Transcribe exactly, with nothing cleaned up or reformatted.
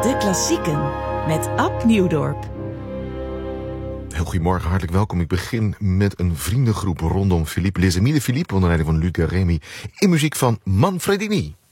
De Klassieken met Ab Nieuwdorp. Heel goedemorgen, hartelijk welkom. Ik begin met een vriendengroep rondom Philippe Les Amis de Philippe onder leiding van Luca Remy in muziek van Manfredini.